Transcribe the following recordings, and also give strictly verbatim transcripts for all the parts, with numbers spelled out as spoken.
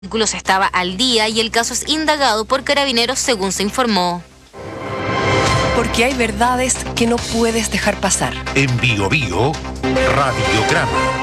vehículo estaba al día y el caso es indagado por Carabineros, según se informó. Porque hay verdades que no puedes dejar pasar. En Bio Bio, Radiograma.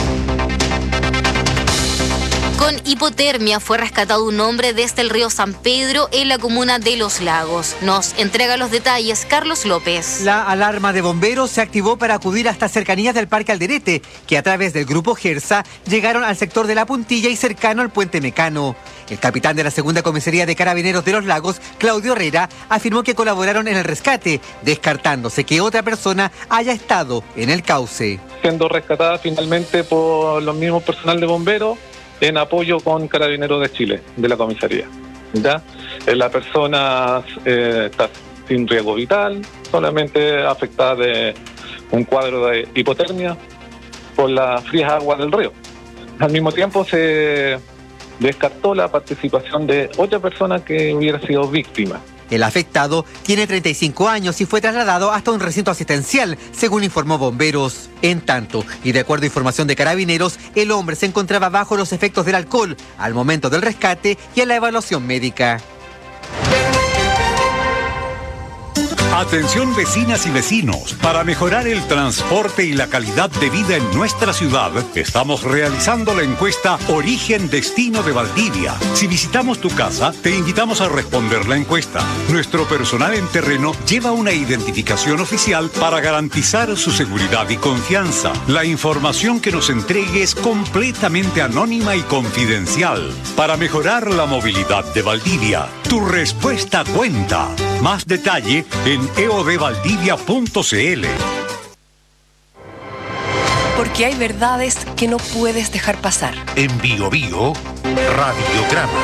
Con hipotermia fue rescatado un hombre desde el río San Pedro en la comuna de Los Lagos. Nos entrega los detalles Carlos López. La alarma de bomberos se activó para acudir hasta cercanías del Parque Alderete, que a través del grupo Gersa llegaron al sector de La Puntilla y cercano al Puente Mecano. El capitán de la segunda comisaría de Carabineros de Los Lagos, Claudio Herrera, afirmó que colaboraron en el rescate, descartándose que otra persona haya estado en el cauce. Siendo rescatada finalmente por los mismos personal de bomberos, en apoyo con Carabineros de Chile, de la comisaría. ¿Ya? La persona eh, está sin riesgo vital, solamente afectada de un cuadro de hipotermia por las frías aguas del río. Al mismo tiempo se descartó la participación de otra persona que hubiera sido víctima. El afectado tiene treinta y cinco años y fue trasladado hasta un recinto asistencial, según informó Bomberos. En tanto, y de acuerdo a información de Carabineros, el hombre se encontraba bajo los efectos del alcohol al momento del rescate y en la evaluación médica. Atención vecinas y vecinos, para mejorar el transporte y la calidad de vida en nuestra ciudad, estamos realizando la encuesta Origen Destino de Valdivia. Si visitamos tu casa, te invitamos a responder la encuesta. Nuestro personal en terreno lleva una identificación oficial para garantizar su seguridad y confianza. La información que nos entregue es completamente anónima y confidencial. Para mejorar la movilidad de Valdivia, tu respuesta cuenta. Más detalle en e o de valdivia punto c l. Porque hay verdades que no puedes dejar pasar. En Bio Bio, Radiograma.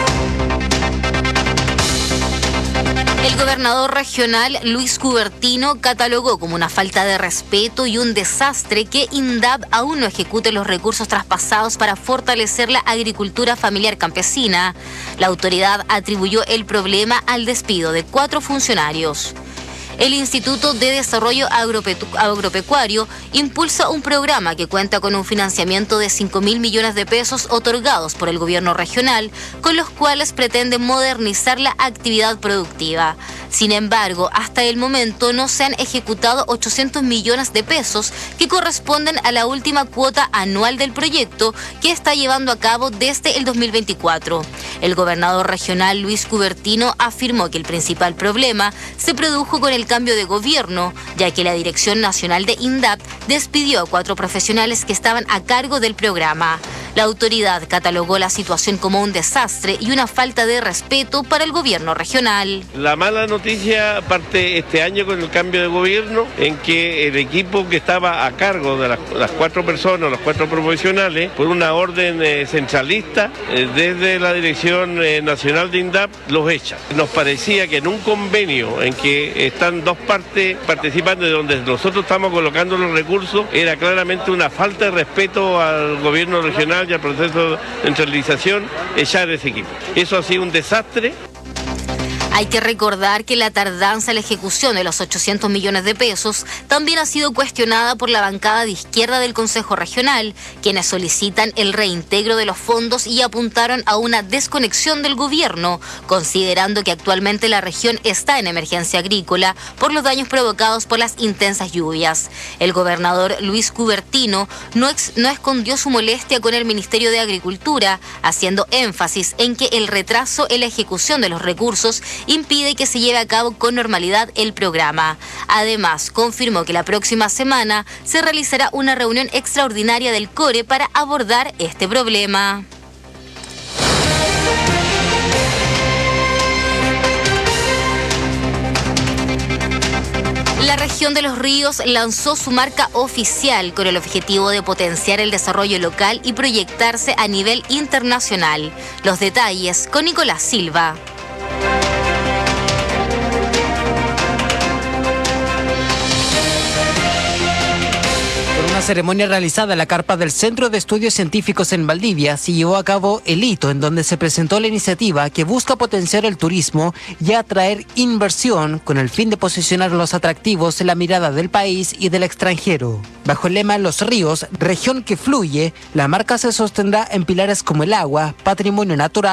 El gobernador regional Luis Cubertino catalogó como una falta de respeto y un desastre que INDAP aún no ejecute los recursos traspasados para fortalecer la agricultura familiar campesina. La autoridad atribuyó el problema al despido de cuatro funcionarios. El Instituto de Desarrollo Agropecuario impulsa un programa que cuenta con un financiamiento de cinco mil millones de pesos otorgados por el gobierno regional, con los cuales pretende modernizar la actividad productiva. Sin embargo, hasta el momento no se han ejecutado ochocientos millones de pesos que corresponden a la última cuota anual del proyecto que está llevando a cabo desde el dos mil veinticuatro. El gobernador regional Luis Cubertino afirmó que el principal problema se produjo con el cambio de gobierno, ya que la Dirección Nacional de INDAP despidió a cuatro profesionales que estaban a cargo del programa. La autoridad catalogó la situación como un desastre y una falta de respeto para el gobierno regional. La mala noticia parte este año con el cambio de gobierno, en que el equipo que estaba a cargo de las, las cuatro personas, los cuatro profesionales, por una orden eh, centralista, eh, desde la Dirección eh, Nacional de INDAP, los echa. Nos parecía que en un convenio en que están dos partes participando, de donde nosotros estamos colocando los recursos, era claramente una falta de respeto al gobierno regional y al proceso de centralización, echar ese equipo. Eso ha sido un desastre. Hay que recordar que la tardanza en la ejecución de los ochocientos millones de pesos también ha sido cuestionada por la bancada de izquierda del Consejo Regional, quienes solicitan el reintegro de los fondos y apuntaron a una desconexión del gobierno, considerando que actualmente la región está en emergencia agrícola por los daños provocados por las intensas lluvias. El gobernador Luis Cubertino no, ex, no escondió su molestia con el Ministerio de Agricultura, haciendo énfasis en que el retraso en la ejecución de los recursos impide que se lleve a cabo con normalidad el programa. Además, confirmó que la próxima semana se realizará una reunión extraordinaria del CORE para abordar este problema. La región de Los Ríos lanzó su marca oficial con el objetivo de potenciar el desarrollo local y proyectarse a nivel internacional. Los detalles con Nicolás Silva. ceremonia realizada en la carpa del Centro de Estudios Científicos en Valdivia se llevó a cabo el hito en donde se presentó la iniciativa que busca potenciar el turismo y atraer inversión con el fin de posicionar los atractivos en la mirada del país y del extranjero. Bajo el lema Los Ríos, región que fluye, la marca se sostendrá en pilares como el agua, patrimonio natural,